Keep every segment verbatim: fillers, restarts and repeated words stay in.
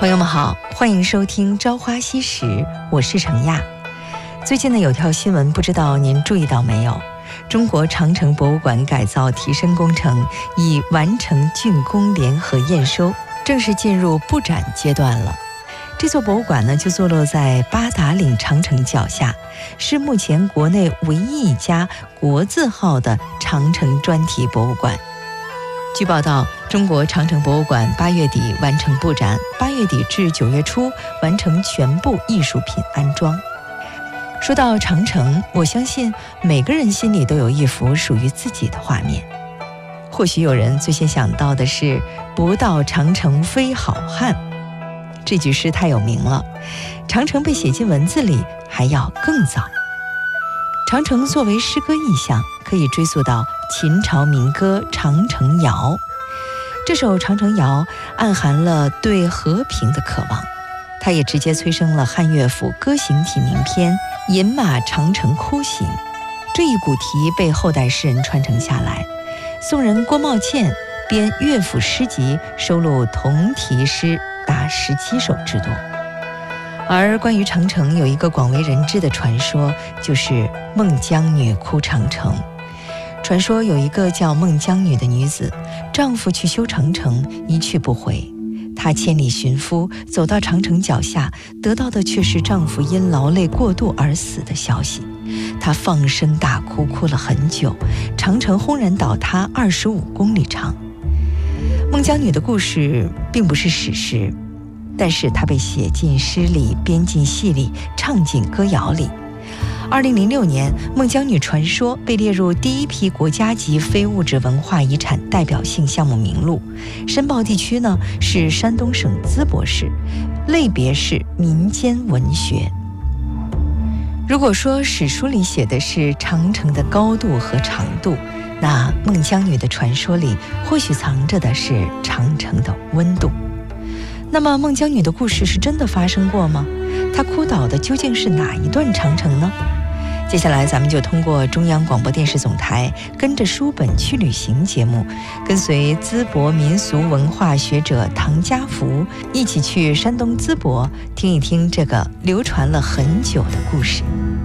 朋友们好，欢迎收听《朝花夕拾》，我是程亚。最近呢，有条新闻，不知道您注意到没有？中国长城博物馆改造提升工程已完成竣工联合验收，正式进入布展阶段了。这座博物馆呢，就坐落在八达岭长城脚下，是目前国内唯一一家国字号的长城专题博物馆。据报道，中国长城博物馆八月底完成布展，八月底至九月初完成全部艺术品安装。说到长城，我相信每个人心里都有一幅属于自己的画面。或许有人最先想到的是“不到长城非好汉”，这句诗太有名了，长城被写进文字里还要更早。长城作为诗歌意象，可以追溯到秦朝民歌《长城谣》。这首《长城谣》暗含了对和平的渴望，它也直接催生了汉乐府歌行体名篇《饮马长城哭行》。这一古题被后代诗人传承下来，宋人郭茂倩编乐府诗集，收录同题诗达十七首之多。而关于长城有一个广为人知的传说，就是孟姜女哭长城。传说有一个叫孟姜女的女子，丈夫去修长城一去不回，她千里寻夫，走到长城脚下，得到的却是丈夫因劳累过度而死的消息。她放声大哭，哭了很久，长城轰然倒塌二十五公里长。孟姜女的故事并不是史实，但是它被写进诗里，编进戏里，唱进歌谣里。二零零六年，孟姜女传说被列入第一批国家级非物质文化遗产代表性项目名录。申报地区呢是山东省淄博市，类别是民间文学。如果说史书里写的是长城的高度和长度，那孟姜女的传说里或许藏着的是长城的温度。那么孟姜女的故事是真的发生过吗？她哭倒的究竟是哪一段长城呢？接下来咱们就通过中央广播电视总台跟着书本去旅行节目，跟随淄博民俗文化学者唐家福一起去山东淄博，听一听这个流传了很久的故事。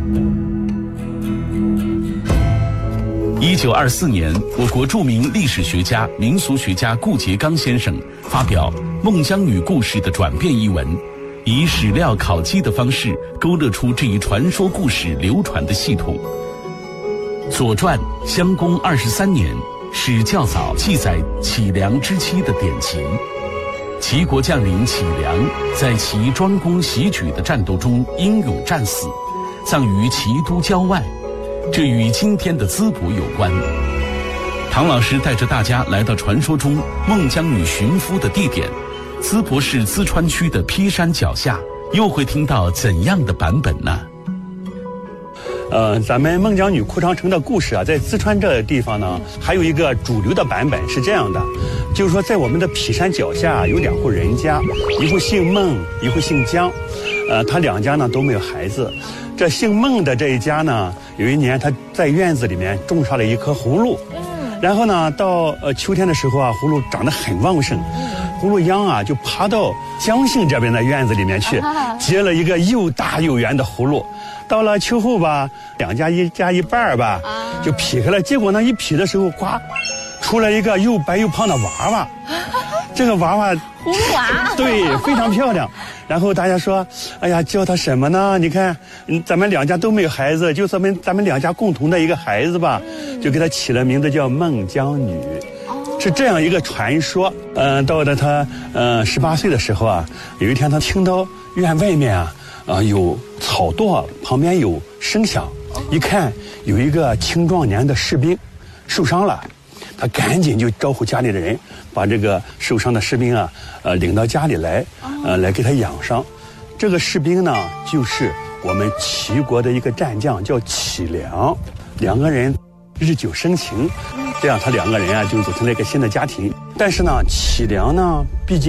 一九二四年，我国著名历史学家、民俗学家顾颉刚先生发表《孟姜女故事的转变》一文，以史料考基的方式勾勒出这一传说故事流传的系统。《左传》襄公二十三年是较早记载启梁之期的典籍。齐国将领启梁在其庄公袭举的战斗中英勇战死，葬于齐都郊外，这与今天的淄博有关。唐老师带着大家来到传说中孟姜女寻夫的地点，淄博市淄川区的披山脚下，又会听到怎样的版本呢？ 呃，咱们孟姜女哭长城的故事啊，在淄川这个地方呢，还有一个主流的版本是这样的，就是说在我们的披山脚下有两户人家，一户姓孟，一户姓姜，呃，他两家呢都没有孩子。这姓孟的这一家呢，有一年他在院子里面种上了一棵葫芦，然后呢，到呃秋天的时候啊，葫芦长得很旺盛，葫芦秧啊就爬到姜姓这边的院子里面去，结了一个又大又圆的葫芦。到了秋后吧，两家一家一半吧，就劈开了。结果呢，一劈的时候，呱，出来一个又白又胖的娃娃。这个娃娃， 葫芦娃， 对，非常漂亮。然后大家说，哎呀，叫他什么呢？你看，嗯，咱们两家都没有孩子，就咱们咱们两家共同的一个孩子吧，就给他起了名字叫孟姜女。是这样一个传说。嗯、呃，到了他呃十八岁的时候啊，有一天他听到院外面啊啊、呃、有草垛旁边有声响，一看有一个青壮年的士兵受伤了，他赶紧就招呼家里的人，把这个受伤的士兵啊呃领到家里来，呃来给他养伤。这个士兵呢，就是我们齐国的一个战将，叫启梁。两个人日久生情，这样他两个人啊就组成了一个新的家庭。但是呢，启梁呢，毕竟